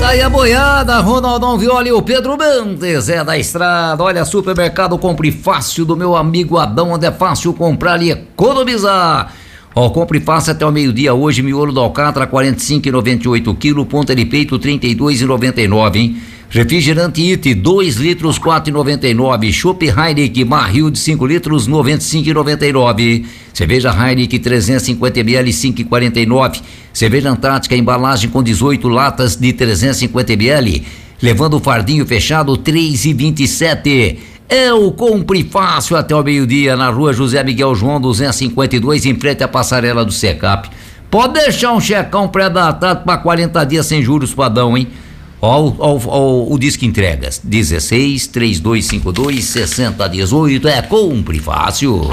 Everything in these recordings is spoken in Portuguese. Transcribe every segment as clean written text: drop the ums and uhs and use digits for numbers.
Daí a boiada, Ronaldão Viola e o Pedro Mendes é da estrada. Olha, supermercado Compre Fácil do meu amigo Adão, onde é fácil comprar e economizar. Ó, Compre Fácil até o meio-dia hoje, miolo do alcatra 45,98 kg, ponta de peito 32,99, hein? Refrigerante It 2 litros 4,99, Chopp Heineken barril de 5 litros 95,99, cerveja Heineken 350 ml 5,49, cerveja Antártica embalagem com 18 latas de 350 ml, levando o fardinho fechado 3,27. É o Compre Fácil até o meio-dia na rua José Miguel João 252, em frente à passarela do Secap. Pode deixar um checão pré-datado para 40 dias sem juros padrão, hein? Ó, o Disque Entregas 16 3252 6018 é Compre Fácil.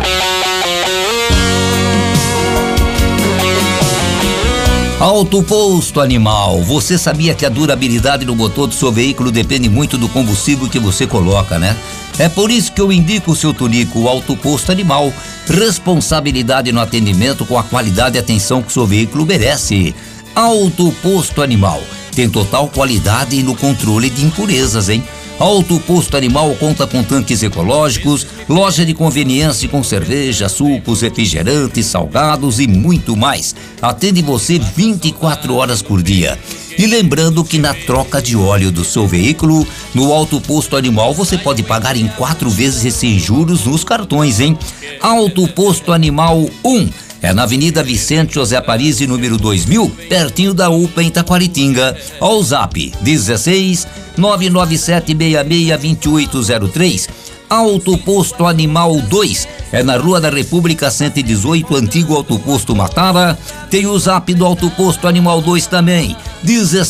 Auto Posto Animal. Você sabia que a durabilidade do motor do seu veículo depende muito do combustível que você coloca, né? É por isso que eu indico o seu Tunico, o Auto Posto Animal. Responsabilidade no atendimento com a qualidade e atenção que o seu veículo merece. Auto Posto Animal. Tem total qualidade no controle de impurezas, hein? Auto Posto Animal conta com tanques ecológicos, loja de conveniência com cerveja, sucos, refrigerantes, salgados e muito mais. Atende você 24 horas por dia. E lembrando que na troca de óleo do seu veículo, no Auto Posto Animal você pode pagar em 4 vezes sem juros nos cartões, hein? Auto Posto Animal 1. É na Avenida Vicente José Parisi, número 2000, pertinho da UPA em Taquaritinga. Ao Zap 16 99766 2803. Auto Posto Animal 2 é na Rua da República 118, antigo Auto Posto Matara. Tem o Zap do Auto Posto Animal 2 também, 16